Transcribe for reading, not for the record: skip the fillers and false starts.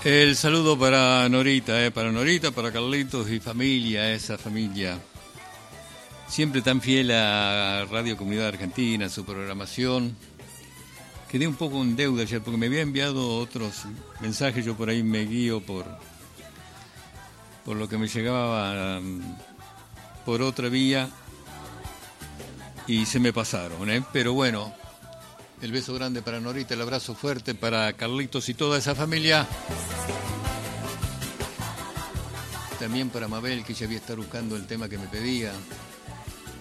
El saludo para Norita, para Carlitos y familia, esa familia. Siempre tan fiel a Radio Comunidad Argentina, su programación. Quedé un poco en deuda ayer porque me había enviado otros mensajes, yo por ahí me guío por lo que me llegaba por otra vía y se me pasaron, pero bueno, el beso grande para Norita, el abrazo fuerte para Carlitos y toda esa familia. También para Mabel, que ya había estado buscando el tema que me pedía.